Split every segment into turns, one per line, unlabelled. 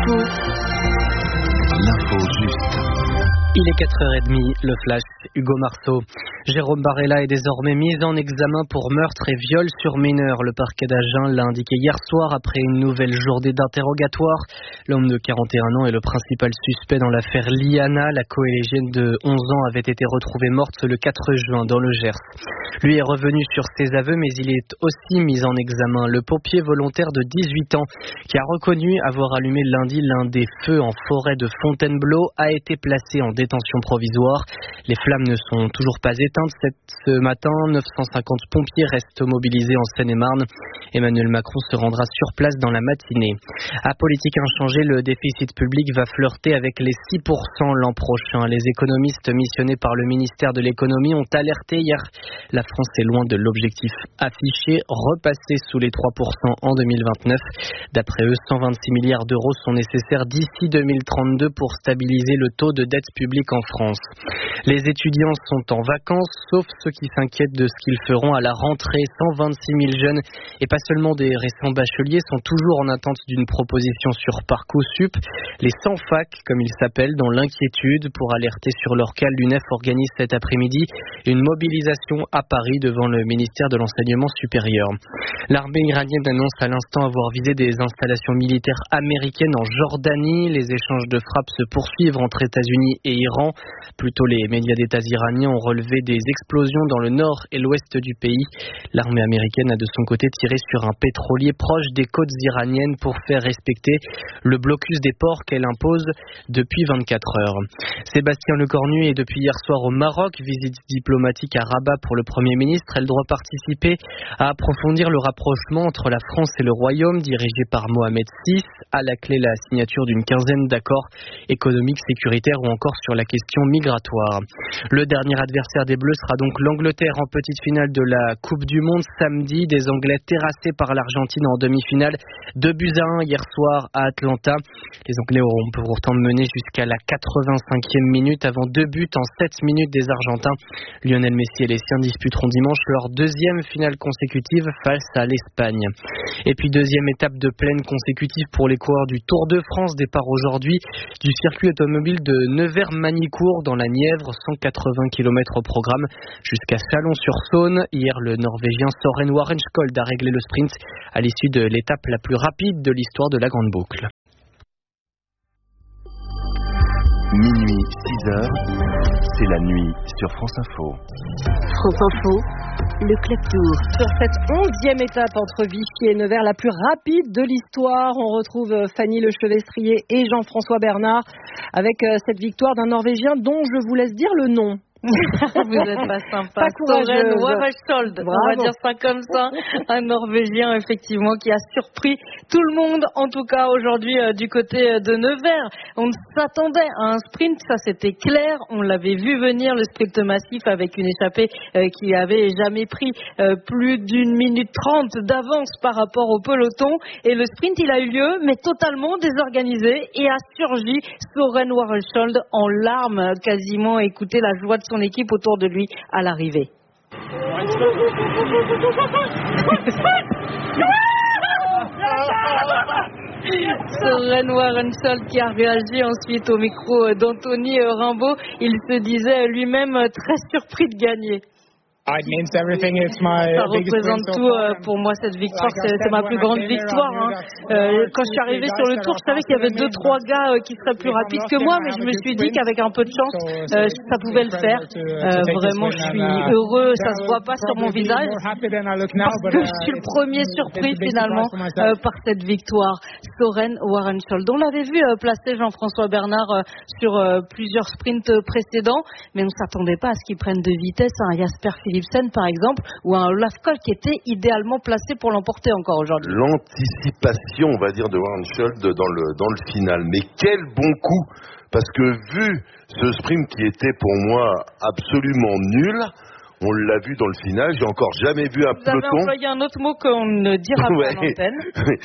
Info. L'info juste.
Il est 4h30, le flash, Hugo Marceau. Jérôme Barella est désormais mis en examen pour meurtre et viol sur mineur. Le parquet d'Agen l'a indiqué hier soir après une nouvelle journée d'interrogatoire. L'homme de 41 ans est le principal suspect dans l'affaire Liana. La collégienne de 11 ans avait été retrouvée morte le 4 juin dans le Gers. Lui est revenu sur ses aveux, mais il est aussi mis en examen. Le pompier volontaire de 18 ans, qui a reconnu avoir allumé lundi l'un des feux en forêt de Fontainebleau, a été placé en détention provisoire. Les flammes ne sont toujours pas éteintes. Ce matin, 950 pompiers restent mobilisés en Seine-et-Marne. Emmanuel Macron se rendra sur place dans la matinée. À politique inchangée, le déficit public va flirter avec les 6% l'an prochain. Les économistes missionnés par le ministère de l'économie ont alerté hier. La France est loin de l'objectif affiché, repasser sous les 3% en 2029. D'après eux, 126 milliards d'euros sont nécessaires d'ici 2032 pour stabiliser le taux de dette publique en France. Les étudiants sont en vacances, sauf ceux qui s'inquiètent de ce qu'ils feront à la rentrée. 126 000 jeunes, et pas seulement des récents bacheliers, sont toujours en attente d'une proposition sur Parcoursup. Les 100 facs, comme ils s'appellent, dans l'inquiétude pour alerter sur leur cas, l'UNEF organise cet après-midi une mobilisation à Paris devant le ministère de l'Enseignement supérieur. L'armée iranienne annonce à l'instant avoir visé des installations militaires américaines en Jordanie. Les échanges de frappes se poursuivent entre États-Unis et Iran. Plutôt, les médias d'État iraniens ont relevé des explosions dans le nord et l'ouest du pays. L'armée américaine a de son côté tiré sur un pétrolier proche des côtes iraniennes pour faire respecter le blocus des ports qu'elle impose depuis 24 heures. Sébastien Lecornu est depuis hier soir au Maroc, visite diplomatique à Rabat pour le Premier ministre. Elle doit participer à approfondir le rapprochement entre la France et le Royaume, dirigé par Mohamed VI. À la clé, la signature d'une quinzaine d'accords économiques, sécuritaires ou encore sur la question migratoire. Le dernier adversaire des Bleus sera donc l'Angleterre en petite finale de la Coupe du Monde samedi. Des Anglais terrassés par l'Argentine en demi-finale. 2-1 hier soir à Atlanta. Les Anglais auront pourtant mené jusqu'à la 85e minute avant 2 buts en 7 minutes des Argentins. Lionel Messi et les siens disputeront dimanche leur deuxième finale consécutive face à l'Espagne. Et puis deuxième étape de plaine consécutive pour les coureurs du Tour de France. Départ aujourd'hui du circuit automobile de Nevers-Manicourt dans la Nièvre. 180 km au programme jusqu'à Chalon-sur-Saône. Hier, le Norvégien Søren Warensköld a réglé le sprint à l'issue de l'étape la plus rapide de l'histoire de la Grande Boucle.
Minuit, 6h, c'est la nuit sur France Info.
France Info, le Club Tour.
Sur cette 11e étape entre Vichy et Nevers, la plus rapide de l'histoire, on retrouve Fanny Lechevestrier et Jean-François Bernard avec cette victoire d'un Norvégien dont je vous laisse dire le nom.
Vous n'êtes pas sympa.
Pas
Søren Warensköld, on va dire ça comme ça. Un Norvégien, effectivement, qui a surpris tout le monde, en tout cas aujourd'hui du côté de Nevers. On s'attendait à un sprint, ça c'était clair. On l'avait vu venir, le sprint massif avec une échappée qui avait jamais pris plus d'1 minute 30 d'avance par rapport au peloton. Et le sprint, il a eu lieu, mais totalement désorganisé. Et a surgi Søren Warensköld en larmes, quasiment. Écoutez la joie de son équipe autour de lui à l'arrivée. Søren Warensköld qui a réagi ensuite au micro d'Anthony Rimbaud. Il se disait lui-même très surpris de gagner.
Ça
représente tout pour moi cette victoire, c'est ma plus grande victoire. Quand je suis arrivée sur le tour, je savais qu'il y avait 2-3 gars qui seraient plus rapides que moi, mais je me suis dit qu'avec un peu de chance, ça pouvait le faire. Vraiment, je suis heureux, ça se voit pas sur mon visage, parce que je suis le premier surpris finalement par cette victoire. Søren Warensköld, on l'avait vu placer Jean-François Bernard sur plusieurs sprints précédents, mais on ne s'attendait pas à ce qu'il prenne de vitesse. Jasper Philipsen par exemple, ou un Olaf Koch qui était idéalement placé pour l'emporter encore aujourd'hui.
L'anticipation, on va dire, de Warensköld dans le final. Mais quel bon coup! Parce que vu ce sprint qui était pour moi absolument nul, on l'a vu dans le final, j'ai encore jamais vu un peloton.
Vous avez employé un autre mot qu'on ne dira pas en antenne.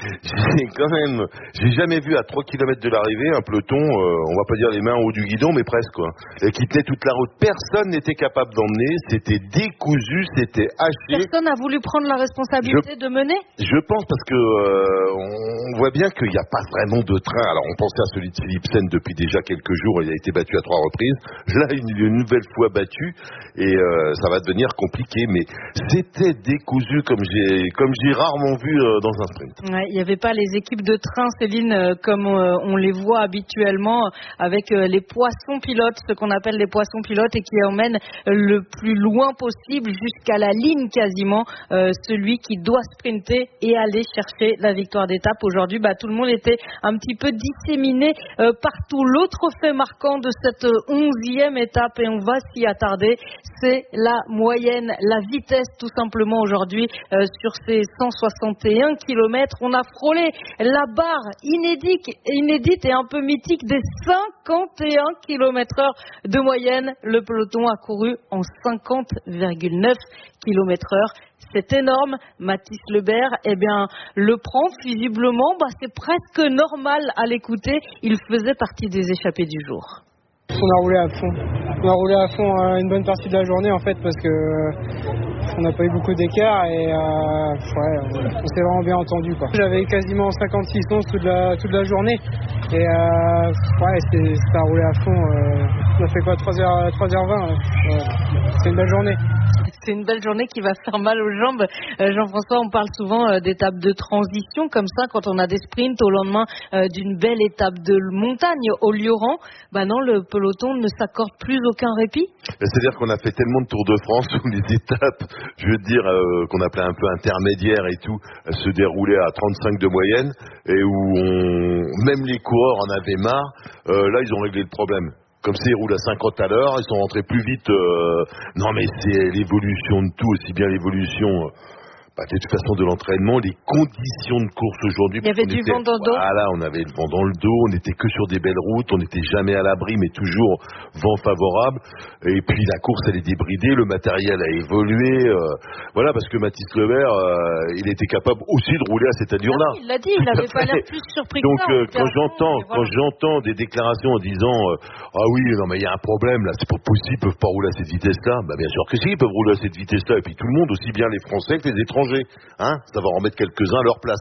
J'ai jamais vu à 3 km de l'arrivée un peloton, on va pas dire les mains en haut du guidon, mais presque, quoi. Et qui tenait toute la route. Personne n'était capable d'emmener, c'était décousu, c'était haché.
Personne n'a voulu prendre la responsabilité de mener?
Je pense parce que on voit bien qu'il n'y a pas vraiment de train. Alors on pensait à celui de Philipsen depuis déjà quelques jours, il a été battu à 3 reprises. Là, une nouvelle fois battu, et ça va devenir compliqué. Mais c'était décousu comme j'ai rarement vu dans un sprint.
Ouais, il n'y avait pas les équipes de train, Céline, comme on les voit habituellement, avec les poissons pilotes, ce qu'on appelle les poissons pilotes, et qui emmènent le plus loin possible jusqu'à la ligne quasiment, celui qui doit sprinter et aller chercher la victoire d'étape. Aujourd'hui, tout le monde était un petit peu disséminé partout. L'autre fait marquant de cette 11e étape, et on va s'y attarder, c'est la moyenne, la vitesse tout simplement aujourd'hui sur ces 161 km. On a frôlé la barre inédite et un peu mythique des 51 km/h de moyenne. Le peloton a couru en 50,9 km/h. C'est énorme. Mathis Lebert, le prend visiblement. C'est presque normal à l'écouter. Il faisait partie des échappés du jour.
On a roulé à fond. On a roulé à fond une bonne partie de la journée en fait parce que on n'a pas eu beaucoup d'écart et on s'est vraiment bien entendu quoi. J'avais quasiment 56 onces toute la journée et ça a roulé à fond. On a fait quoi 3h20 C'est une belle journée.
C'est une belle journée qui va faire mal aux jambes. Jean-François, on parle souvent d'étapes de transition comme ça quand on a des sprints au lendemain d'une belle étape de montagne au Lioran. Non, le peloton ne s'accorde plus aucun répit.
C'est-à-dire qu'on a fait tellement de Tours de France où les étapes, je veux dire, qu'on appelait un peu intermédiaires et tout, se déroulaient à 35 de moyenne et où même les coureurs en avaient marre. Là, ils ont réglé le problème. Comme ça, ils roulent à 50 à l'heure, ils sont rentrés plus vite. Non, mais c'est l'évolution de tout, aussi bien l'évolution de toute façon de l'entraînement, les conditions de course aujourd'hui.
Il y avait du vent dans le dos.
Voilà, on avait le vent dans le dos, on n'était que sur des belles routes, on n'était jamais à l'abri, mais toujours vent favorable. Et puis la course, elle est débridée, le matériel a évolué. Voilà, parce que Mathis Lebert, il était capable aussi de rouler à cette allure-là.
Il l'a dit, il n'avait pas l'air plus surpris
donc,
que ça.
Quand j'entends des déclarations en disant ah oui, non mais il y a un problème là, c'est pas possible, ils peuvent pas rouler à cette vitesse-là. Bien sûr que si, ils peuvent rouler à cette vitesse-là. Et puis tout le monde, aussi bien les Français que les étrangers. Ça va en remettre quelques-uns à leur place.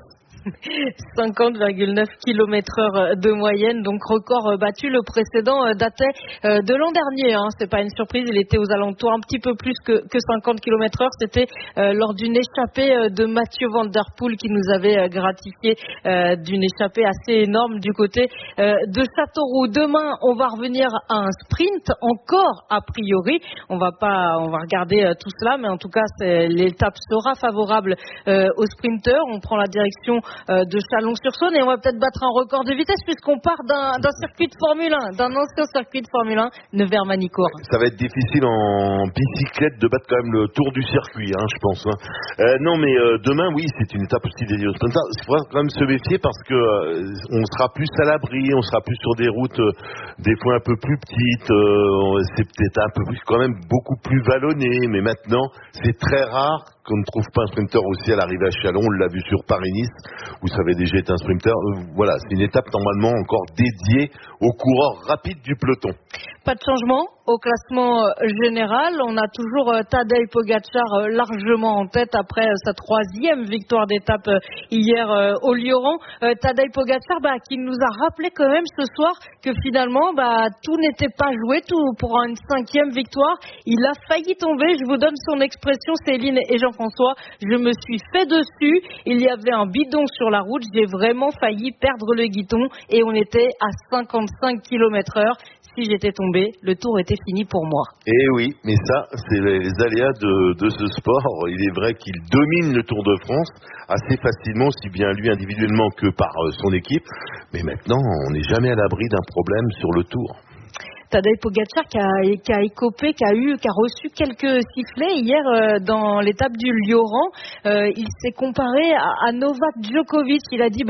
50,9 km/h de moyenne, donc record battu. Le précédent datait de l'an dernier, c'est pas une surprise, il était aux alentours un petit peu plus que 50 km/h. C'était lors d'une échappée de Mathieu Van Der Poel qui nous avait gratifié d'une échappée assez énorme du côté de Châteauroux. Demain, on va revenir à un sprint encore a priori. On va regarder tout cela, mais en tout cas l'étape sera favorable aux sprinteurs. On prend la direction de Chalon-sur-Saône et on va peut-être battre un record de vitesse puisqu'on part d'un circuit de Formule 1, d'un ancien circuit de Formule 1, Nevers-Manicourt.
Ça va être difficile en bicyclette de battre quand même le tour du circuit, je pense. Non, mais demain, oui, c'est une étape aussi dédiée aux sprinters. Il faudra quand même se méfier parce que on sera plus à l'abri, on sera plus sur des routes des fois un peu plus petites. C'est peut-être un peu plus, quand même beaucoup plus vallonné, mais maintenant, c'est très rare qu'on ne trouve pas un sprinter aussi à l'arrivée à Chalon. On l'a vu sur Paris-Nice, où ça avait déjà été un sprinter. Voilà, c'est une étape normalement encore dédiée aux coureurs rapides du peloton.
Pas de changement au classement général. On a toujours Tadej Pogačar largement en tête après sa 3e victoire d'étape hier au Lioran. Tadej Pogačar qui nous a rappelé quand même ce soir que finalement tout n'était pas joué, tout pour une 5e victoire. Il a failli tomber. Je vous donne son expression, Céline et Jean-François. Je me suis fait dessus. Il y avait un bidon sur la route. J'ai vraiment failli perdre le guidon et on était à 55 km/h. Si j'étais tombé, le tour était fini pour moi.
Et oui, mais ça, c'est les aléas de ce sport. Il est vrai qu'il domine le Tour de France assez facilement, aussi bien lui individuellement que par son équipe. Mais maintenant, on n'est jamais à l'abri d'un problème sur le Tour.
Tadej Pogačar qui a écopé, qui a reçu quelques sifflets hier dans l'étape du Lioran. Il s'est comparé à Novak Djokovic. Il a dit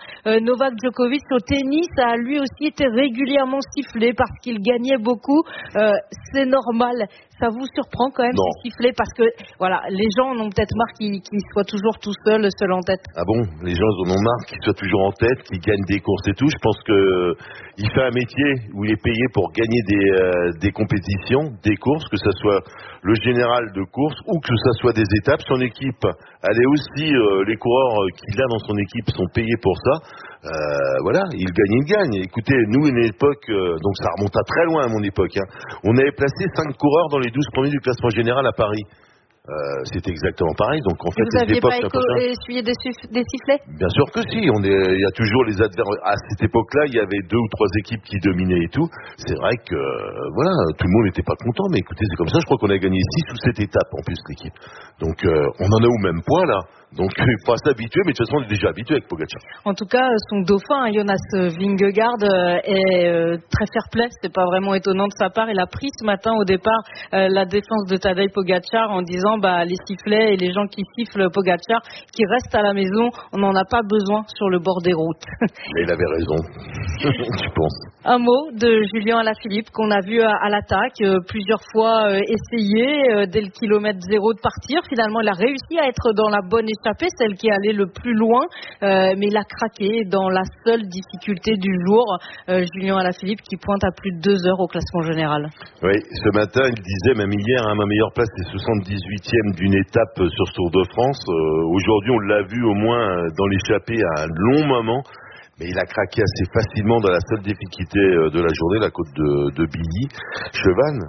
Novak Djokovic au tennis a lui aussi été régulièrement sifflé parce qu'il gagnait beaucoup. C'est normal. Ça vous surprend quand même ces sifflets parce que voilà, les gens en ont peut-être marre qu'ils soient toujours tout seuls en tête.
Ah bon, les gens en ont marre qu'ils soient toujours en tête, qu'ils gagnent des courses et tout. Je pense que il fait un métier où il est payé pour gagner des compétitions, des courses, que ce soit le général de course ou que ce soit des étapes. Son équipe, elle est aussi, les coureurs qu'il a dans son équipe sont payés pour ça. Voilà, il gagne. Écoutez, nous, une époque, donc ça remonte à très loin à mon époque, hein, on avait placé 5 coureurs dans les 12 premiers du classement général à Paris. C'était exactement pareil. Donc en fait,
vous n'aviez pas essuyé des sifflets?
Bien sûr que si. Il y a toujours les adversaires. À cette époque-là, il y avait 2 ou 3 équipes qui dominaient et tout. C'est vrai que voilà, tout le monde n'était pas content. Mais écoutez, c'est comme ça. Je crois qu'on a gagné 6 ou 7 étapes en plus l'équipe. Donc on en a au même poids là. Donc il faut s'habituer, mais de toute façon on est déjà habitué avec Pogacar.
En tout cas, son dauphin, Jonas Vingegaard, est très fair-play. C'est pas vraiment étonnant de sa part. Il a pris ce matin au départ la défense de Tadej Pogacar en disant les sifflets et les gens qui sifflent Pogacar, qui restent à la maison, on n'en a pas besoin sur le bord des routes.
Mais il avait raison, je pense.
Un mot de Julien Alaphilippe qu'on a vu à l'attaque, plusieurs fois essayer dès le kilomètre 0 de partir. Finalement, il a réussi à être dans la bonne échappée, celle qui est allée le plus loin, mais il a craqué dans la seule difficulté du jour. Julien Alaphilippe qui pointe à plus de 2 heures au classement général.
Oui, ce matin, il disait, même hier, ma meilleure place est 78e d'une étape sur ce Tour de France. Aujourd'hui, on l'a vu au moins dans l'échappée à un long moment. Mais il a craqué assez facilement dans la seule difficulté de la journée, la côte de Billy, Chevannes.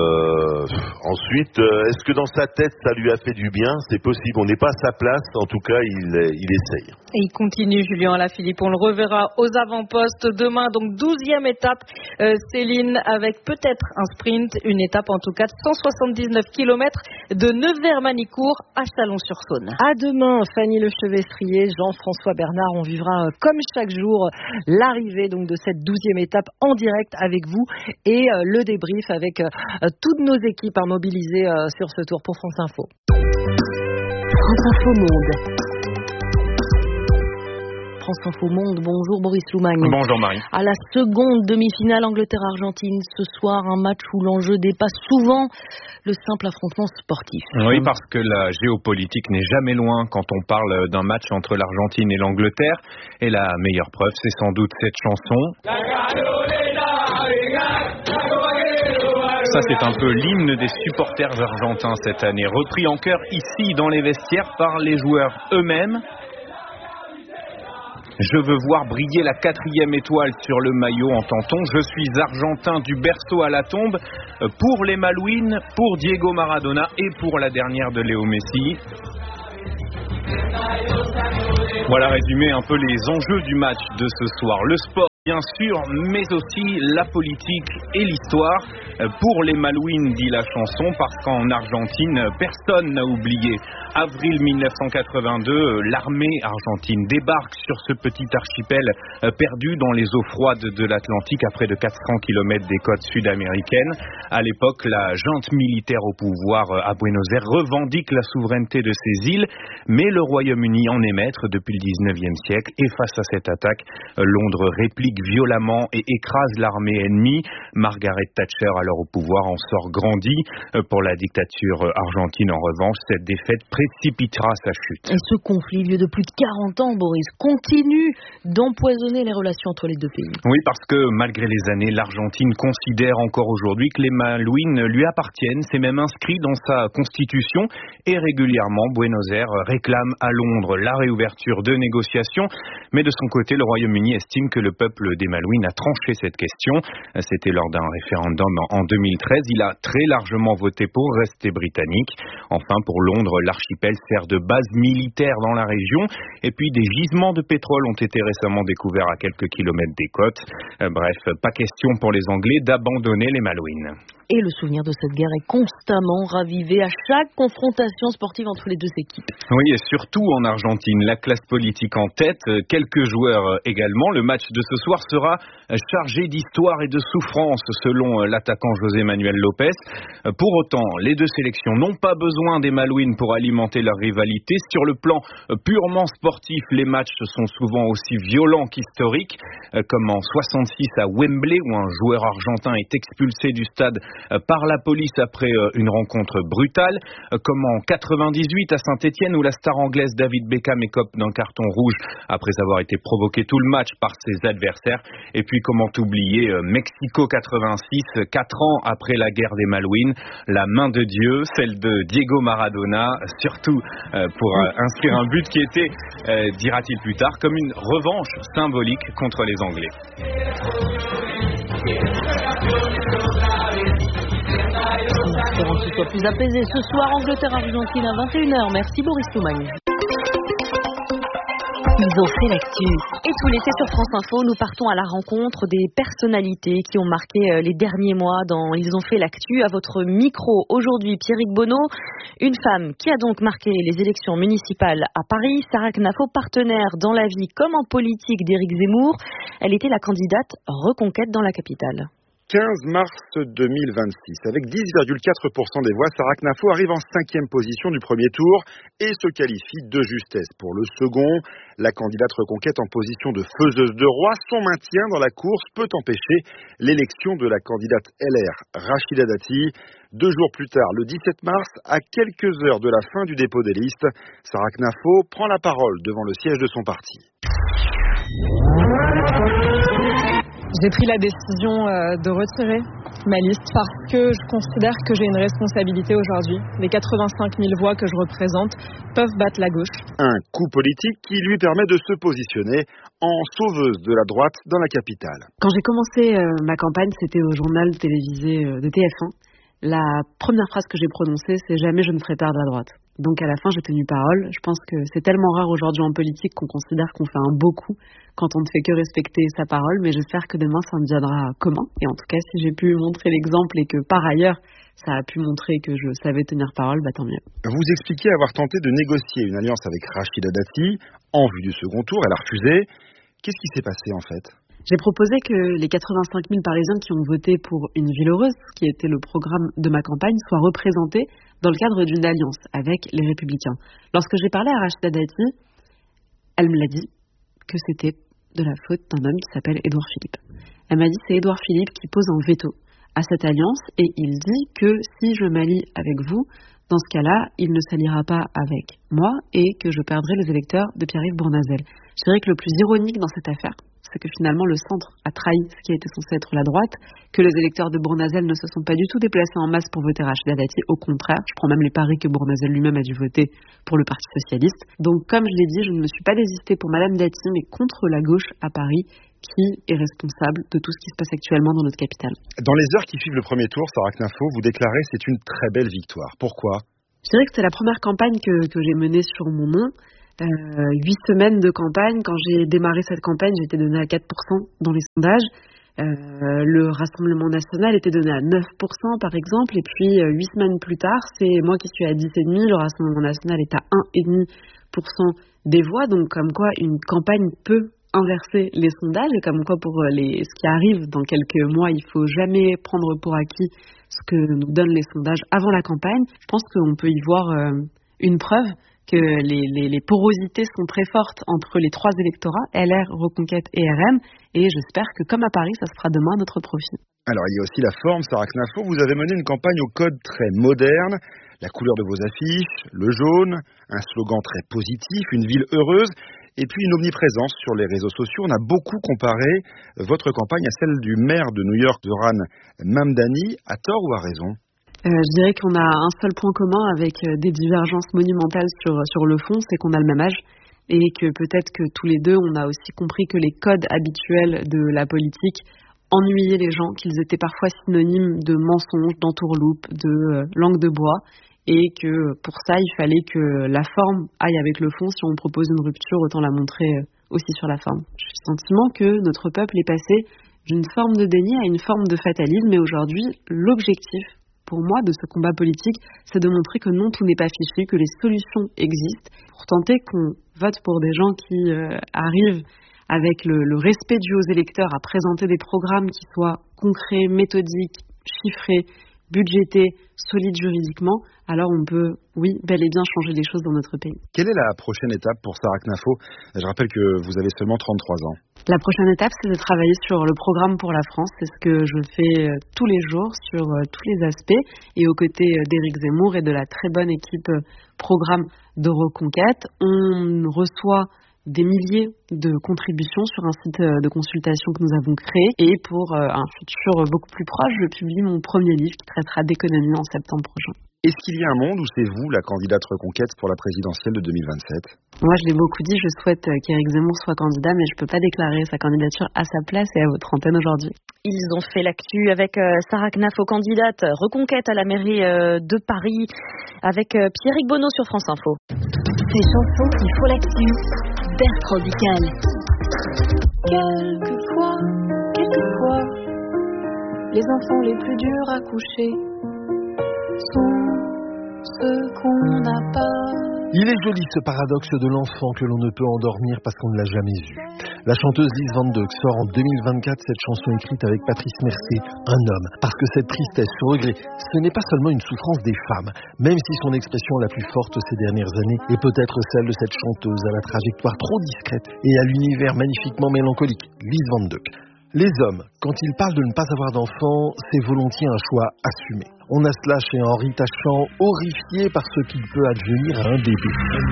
Ensuite, est-ce que dans sa tête, ça lui a fait du bien? C'est possible, on n'est pas à sa place, en tout cas, il essaye.
Et il continue, Julien Alaphilippe. On le reverra aux avant-postes demain, donc 12e étape, Céline, avec peut-être un sprint, une étape en tout cas de 179 km de Nevers-Manicourt à Chalon-sur-Saône.
À demain, Fanny Lechevestrier, Jean-François Bernard, on vivra comme chaque jour l'arrivée donc de cette 12e étape en direct avec vous et le débrief avec toutes nos équipes mobilisées sur ce tour pour France Info.
France Info Monde. France Info Monde, bonjour Boris Loumagne.
Bonjour Marie.
À la seconde demi-finale Angleterre-Argentine, ce soir, un match où l'enjeu dépasse souvent le simple affrontement sportif.
Oui, parce que la géopolitique n'est jamais loin quand on parle d'un match entre l'Argentine et l'Angleterre. Et la meilleure preuve, c'est sans doute cette chanson. Ça, c'est un peu l'hymne des supporters argentins cette année, repris en chœur ici dans les vestiaires par les joueurs eux-mêmes. Je veux voir briller la 4e étoile sur le maillot, entend-on. Je suis argentin du berceau à la tombe, pour les Malouines, pour Diego Maradona et pour la dernière de Léo Messi. Voilà résumé un peu les enjeux du match de ce soir. Le sport, bien sûr, mais aussi la politique et l'histoire. Pour les Malouines, dit la chanson, parce qu'en Argentine, personne n'a oublié. Avril 1982, l'armée argentine débarque sur ce petit archipel perdu dans les eaux froides de l'Atlantique à près de 400 km des côtes sud-américaines. À l'époque, la junte militaire au pouvoir à Buenos Aires revendique la souveraineté de ces îles, mais le Royaume-Uni en est maître depuis le 19e siècle et face à cette attaque, Londres réplique violemment et écrase l'armée ennemie. Margaret Thatcher, alors au pouvoir, en sort grandie. Pour la dictature argentine, en revanche, cette défaite précipitera sa chute.
Et ce conflit, vieux de plus de 40 ans, Boris, continue d'empoisonner les relations entre les deux pays.
Oui, parce que malgré les années, l'Argentine considère encore aujourd'hui que les Malouines lui appartiennent. C'est même inscrit dans sa constitution et régulièrement, Buenos Aires réclame à Londres la réouverture de négociations. Mais de son côté, le Royaume-Uni estime que le peuple des Malouines a tranché cette question. C'était lors d'un référendum en 2013. Il a très largement voté pour rester britannique. Enfin, pour Londres, l'archipel sert de base militaire dans la région. Et puis, des gisements de pétrole ont été récemment découverts à quelques kilomètres des côtes. Bref, pas question pour les Anglais d'abandonner les Malouines.
Et le souvenir de cette guerre est constamment ravivé à chaque confrontation sportive entre les deux équipes.
Oui, et surtout en Argentine, la classe politique en tête, quelques joueurs également. Le match de ce soir sera chargé d'histoire et de souffrance, selon l'attaquant José Manuel Lopez. Pour autant, les deux sélections n'ont pas besoin des Malouines pour alimenter leur rivalité. Sur le plan purement sportif, les matchs sont souvent aussi violents qu'historiques, comme en 66 à Wembley, où un joueur argentin est expulsé du stade par la police après une rencontre brutale, comme en 98 à Saint-Étienne où la star anglaise David Beckham écope d'un carton rouge après avoir été provoqué tout le match par ses adversaires. Et puis comment oublier Mexico 86, 4 ans après la guerre des Malouines, la main de Dieu, celle de Diego Maradona, surtout pour inscrire un but qui était, dira-t-il plus tard, comme une revanche symbolique contre les Anglais.
Espérons qu'il soit plus apaisé ce soir. Angleterre-Argentine à 21h. Merci Boris Toumagne. Ils ont fait l'actu. Et tout l'été sur France Info, nous partons à la rencontre des personnalités qui ont marqué les derniers mois dans Ils ont fait l'actu. À votre micro aujourd'hui, Pierrick Bonneau, une femme qui a donc marqué les élections municipales à Paris. Sarah Knafo, partenaire dans la vie comme en politique d'Éric Zemmour. Elle était la candidate Reconquête dans la capitale.
15 mars 2026. Avec 10,4% des voix, Sarah Knafo arrive en 5e position du premier tour et se qualifie de justesse. Pour le second, la candidate Reconquête en position de faiseuse de roi, son maintien dans la course peut empêcher l'élection de la candidate LR Rachida Dati. 2 jours plus tard, le 17 mars, à quelques heures de la fin du dépôt des listes, Sarah Knafo prend la parole devant le siège de son parti.
J'ai pris la décision de retirer ma liste parce que je considère que j'ai une responsabilité aujourd'hui. Les 85 000 voix que je représente peuvent battre la gauche. Un coup politique qui lui permet de se positionner en sauveuse de la droite dans la capitale.
Quand j'ai commencé ma campagne, c'était au journal télévisé de TF1. La première phrase que j'ai prononcée, c'est « Jamais je ne ferai perdre la droite ». Donc à la fin, j'ai tenu parole. Je pense que c'est tellement rare aujourd'hui en politique qu'on considère qu'on fait un beau coup quand on ne fait que respecter sa parole. Mais j'espère que demain, ça me viendra commun. Et en tout cas, si j'ai pu montrer l'exemple et que par ailleurs, ça a pu montrer que je savais tenir parole, tant mieux.
Vous expliquez avoir tenté de négocier une alliance avec Rachida Dati en vue du second tour. Elle a refusé. Qu'est-ce qui s'est passé en fait ?
J'ai proposé que les 85 000 Parisiens qui ont voté pour Une ville heureuse, qui était le programme de ma campagne, soient représentés dans le cadre d'une alliance avec les Républicains. Lorsque j'ai parlé à Rachida Dati, elle me l'a dit que c'était de la faute d'un homme qui s'appelle Édouard Philippe. Elle m'a dit c'est Édouard Philippe qui pose un veto à cette alliance et il dit que si je m'allie avec vous, dans ce cas-là, il ne s'alliera pas avec moi et que je perdrai les électeurs de Pierre-Yves Bournazel. Je dirais que le plus ironique dans cette affaire, c'est que finalement le centre a trahi ce qui a été censé être la droite, que les électeurs de Bournazel ne se sont pas du tout déplacés en masse pour voter Rachida Dati. Au contraire, je prends même les paris que Bournazel lui-même a dû voter pour le Parti Socialiste. Donc comme je l'ai dit, je ne me suis pas désistée pour Madame Dati, mais contre la gauche à Paris, qui est responsable de tout ce qui se passe actuellement dans notre capitale.
Dans les heures qui suivent le premier tour, Sarah Knafo, vous déclarez c'est une très belle victoire. Pourquoi ?
Je dirais que c'est la première campagne que j'ai menée sur mon nom. 8 semaines de campagne. Quand j'ai démarré cette campagne, j'étais donnée à 4% dans les sondages. Le Rassemblement national était donné à 9% par exemple. Et puis 8 semaines plus tard, c'est moi qui suis à 10,5%. Le Rassemblement national est à 1,5% des voix. Donc comme quoi une campagne peut inverser les sondages. Et comme quoi pour ce qui arrive dans quelques mois, il ne faut jamais prendre pour acquis ce que nous donnent les sondages avant la campagne. Je pense qu'on peut y voir une preuve que les porosités sont très fortes entre les trois électorats, LR, Reconquête et RM, et j'espère que comme à Paris, ça se fera demain à notre profit.
Alors il y a aussi la forme, Sarah Knafo, vous avez mené une campagne au code très moderne, la couleur de vos affiches, le jaune, un slogan très positif, une ville heureuse, et puis une omniprésence sur les réseaux sociaux. On a beaucoup comparé votre campagne à celle du maire de New York, Zoran Mamdani, à tort ou à raison ?
Je dirais qu'on a un seul point commun avec des divergences monumentales sur le fond, c'est qu'on a le même âge et que peut-être que tous les deux, on a aussi compris que les codes habituels de la politique ennuyaient les gens, qu'ils étaient parfois synonymes de mensonges, d'entourloupe, de langue de bois et que pour ça, il fallait que la forme aille avec le fond. Si on propose une rupture, autant la montrer aussi sur la forme. J'ai le sentiment que notre peuple est passé d'une forme de déni à une forme de fatalisme et aujourd'hui, l'objectif pour moi, de ce combat politique, c'est de montrer que non, tout n'est pas fichu, que les solutions existent, pour tenter qu'on vote pour des gens qui arrivent avec le respect dû aux électeurs à présenter des programmes qui soient concrets, méthodiques, chiffrés, budgété, solide juridiquement, alors on peut, oui, bel et bien changer des choses dans notre pays.
Quelle est la prochaine étape pour Sarah Knafo ? Je rappelle que vous avez seulement 33 ans.
La prochaine étape, c'est de travailler sur le programme pour la France. C'est ce que je fais tous les jours sur tous les aspects. Et aux côtés d'Éric Zemmour et de la très bonne équipe programme de Reconquête, on reçoit des milliers de contributions sur un site de consultation que nous avons créé. Et pour un futur beaucoup plus proche, je publie mon premier livre qui traitera d'économie en septembre prochain.
Est-ce qu'il y a un monde où c'est vous la candidate Reconquête pour la présidentielle de 2027 ?
Moi, je l'ai beaucoup dit, je souhaite qu'Éric Zemmour soit candidat, mais je ne peux pas déclarer sa candidature à sa place et à votre antenne aujourd'hui.
Ils ont fait l'actu avec Sarah Knafo, candidate Reconquête à la mairie de Paris, avec Pierrick Bonneau sur France Info.
Ces chansons qui font l'actu, Bertrand Dical.
Quelquefois, les enfants les plus durs à coucher sont ceux qu'on n'a pas.
Il est joli ce paradoxe de l'enfant que l'on ne peut endormir parce qu'on ne l'a jamais eu. La chanteuse Lise Van Dijk sort en 2024 cette chanson écrite avec Patrice Mercier, un homme. Parce que cette tristesse, ce regret, ce n'est pas seulement une souffrance des femmes, même si son expression la plus forte ces dernières années est peut-être celle de cette chanteuse à la trajectoire trop discrète et à l'univers magnifiquement mélancolique, Lise Van Dijk. Les hommes, quand ils parlent de ne pas avoir d'enfants, c'est volontiers un choix assumé. On a cela chez Henri Tachant, horrifié par ce qu'il peut advenir à un bébé.